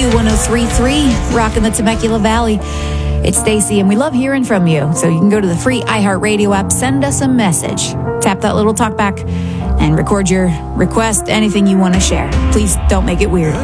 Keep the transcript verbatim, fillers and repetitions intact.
Q one oh three point three, rocking the Temecula Valley. It's Stacy, and we love hearing from you. So you can go to the free iHeartRadio app, send us a message. Tap that little talkback and record your request, anything you want to share. Please don't make it weird.